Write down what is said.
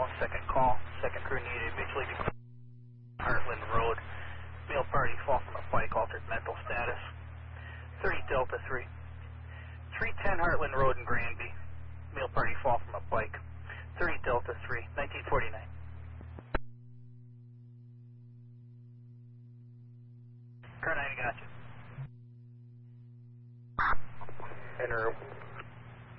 almost. Second call. Second crew needed. Mutually declared Heartland Road. Male party fall from a bike, altered mental status. 30 Delta 3. 310 Heartland Road in Granby. Male party fall from a bike. 30 Delta 3, 1949. Car 9, gotcha. Enter.